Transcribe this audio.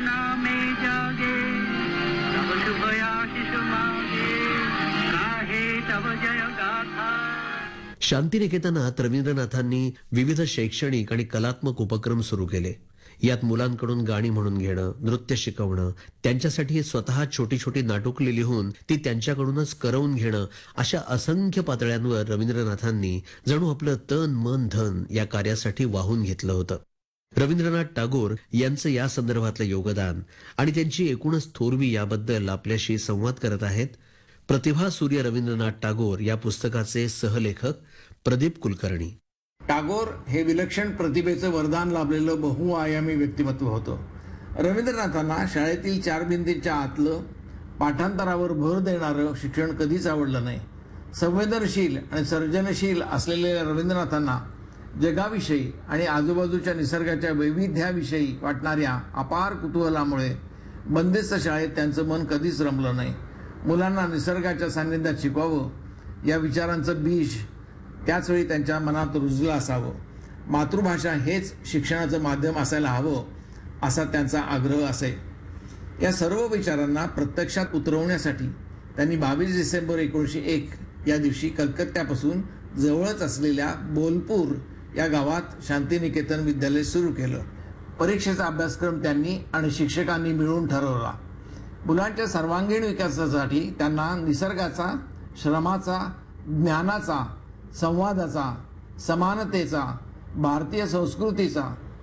नामे जागे तव शुभ आशीष मागे गाहे तव जय गाथा. शांतिनिकेतनात रवींद्रनाथांनी विविध शैक्षणिक आणि कलात्मक उपक्रम सुरू केले. यात मुलांकडून गाणी म्हणून घेणं, नृत्य शिकवणं, त्यांच्यासाठी स्वतः छोटी छोटी नाटुकली लिहून ती त्यांच्याकडूनच करवून घेणं, अशा असंख्य पातळ्यांवर रवींद्रनाथांनी जणू आपलं तन मन धन या कार्यासाठी वाहून घेतलं होतं. रवींद्रनाथ टागोर यांचं या संदर्भातलं योगदान आणि त्यांची एकूणच थोरवी याबद्दल आपल्याशी संवाद करत आहेत प्रतिभा सूर्य रवींद्रनाथ टागोर या पुस्तकाचे सहलेखक प्रदीप कुलकर्णी. टागोर हे विलक्षण प्रतिभेचं वरदान लाभलेलं बहुआयामी व्यक्तिमत्व होतं. रवींद्रनाथांना शाळेतील चार भिंतींच्या आतलं पाठांतरावर भर देणारं शिक्षण कधीच आवडलं नाही. संवेदनशील आणि सर्जनशील असलेल्या रवींद्रनाथांना जगाविषयी आणि आजूबाजूच्या निसर्गाच्या वैविध्याविषयी वाटणाऱ्या अपार कुतूहलामुळे बंदिस्त शाळेत त्यांचं मन कधीच रमलं नाही. मुलांना निसर्गाच्या सान्निध्यात शिकवावं या विचारांचं बीज त्याचवेळी त्यांच्या मनात रुजलं असावं. मातृभाषा हेच शिक्षणाचं माध्यम असायला हवं असा त्यांचा आग्रह असे. या सर्व विचारांना प्रत्यक्षात उतरवण्यासाठी त्यांनी 22 डिसेंबर 1901 या दिवशी कलकत्त्यापासून जवळच असलेल्या बोलपूर या गावात शांतिनिकेतन विद्यालय सुरू केलं. परीक्षेचा अभ्यासक्रम त्यांनी आणि शिक्षकांनी मिळून ठरवला. मुलांच्या सर्वांगीण विकासासाठी त्यांना निसर्गाचा, श्रमाचा, ज्ञानाचा, संवादाचा, समानतेचा, भारतीय संस्कृतीचा